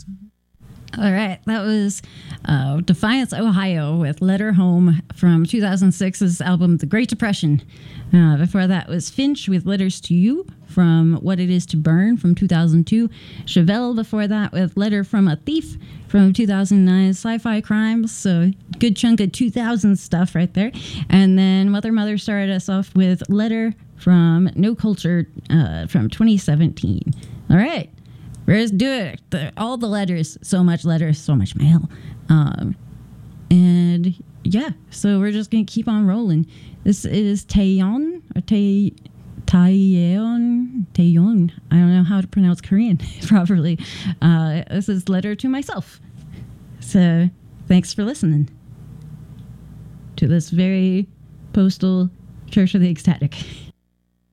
All right, that was Defiance, Ohio with Letter Home from 2006's album The Great Depression. Before that was Finch with Letters to You from What It Is to Burn from 2002. Chevelle before that with Letter from a Thief from 2009. Sci-Fi Crimes, so good chunk of 2000 stuff right there. And then Mother started us off with Letter from No Culture from 2017. All right. Let's do it. All the letters, so much mail. And yeah, so we're just going to keep on rolling. This is Taeyeon, or Taeyeon. I don't know how to pronounce Korean properly. This is Letter to Myself. So thanks for listening to this very postal Church of the Ecstatic.